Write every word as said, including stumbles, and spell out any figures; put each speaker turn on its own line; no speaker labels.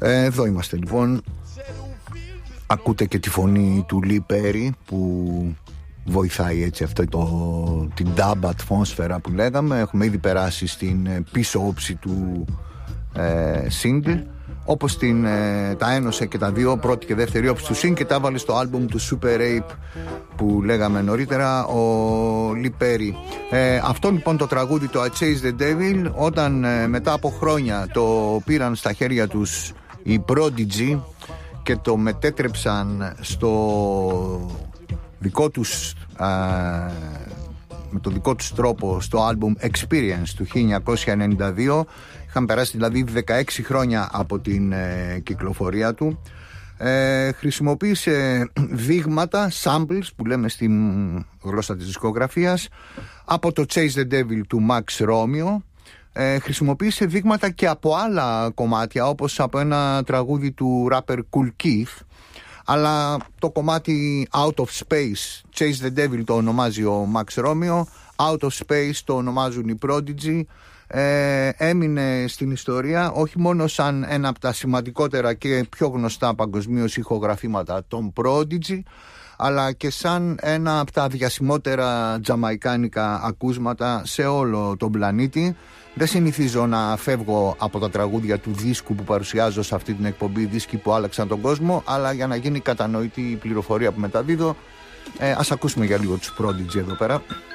Ε, εδώ είμαστε λοιπόν. Ακούτε και τη φωνή του Λι Πέρι που βοηθάει έτσι αυτό το, την dub ατμόσφαιρα που λέγαμε. Έχουμε ήδη περάσει στην πίσω όψη του ε, single. Όπως την, ε, τα ένωσε και τα δύο, πρώτη και δεύτερη όψη του single, και τα βάλει στο άλμπουμ του Super Ape που λέγαμε νωρίτερα, ο Λι Πέρι. Ε, αυτό λοιπόν το τραγούδι, το I Chase the Devil, όταν ε, μετά από χρόνια το πήραν στα χέρια τους οι Prodigy και το μετέτρεψαν στο δικό τους α, με το δικό τους τρόπο στο άλμπουμ Experience του χίλια εννιακόσια ενενήντα δύο. Είχαν περάσει δηλαδή δεκαέξι χρόνια από την ε, κυκλοφορία του. ε, Χρησιμοποίησε δείγματα, samples που λέμε στην γλώσσα της δισκογραφίας, από το Chase the Devil του Max Romeo. ε, Χρησιμοποίησε δείγματα και από άλλα κομμάτια, όπως από ένα τραγούδι του rapper Kool Keith. Αλλά το κομμάτι Out of Space, Chase the Devil το ονομάζει ο Max Romeo, Out of Space το ονομάζουν οι Prodigy. ε, Έμεινε στην ιστορία όχι μόνο σαν ένα από τα σημαντικότερα και πιο γνωστά παγκοσμίως ηχογραφήματα των Prodigy, αλλά και σαν ένα από τα διασημότερα τζαμαϊκάνικα ακούσματα σε όλο τον πλανήτη. Δεν συνηθίζω να φεύγω από τα τραγούδια του δίσκου που παρουσιάζω σε αυτή την εκπομπή, δίσκοι που άλλαξαν τον κόσμο, αλλά για να γίνει κατανοητή η πληροφορία που μεταδίδω, ε, ας ακούσουμε για λίγο τους Prodigy εδώ πέρα.